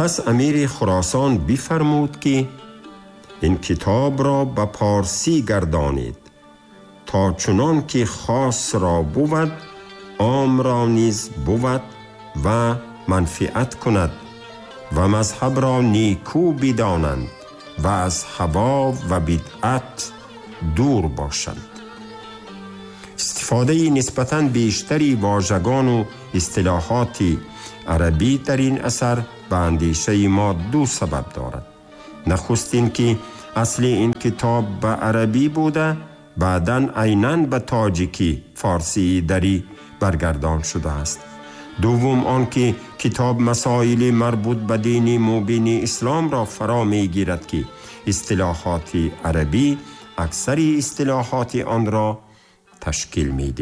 پس امیر خراسان بفرمود که این کتاب را به پارسی گردانید تا چنان که خاص را بود عام را نیز بود و منفعت کند و مذهب را نیکو بدانند و از هوا و بدعت دور باشند. استفاده نسبتاً بیشتری واژگان و اصطلاحات عربی در این اثر به اندیشه ما دو سبب دارد. نخستین که اصل این کتاب به عربی بوده، بعداً عیناً به تاجیکی فارسی دری برگردان شده است. دوم آن که کتاب مسائل مربوط به دین مبین اسلام را فرا می گیرد که اصطلاحات عربی اکثر اصطلاحات آن را تشکیل می دهد.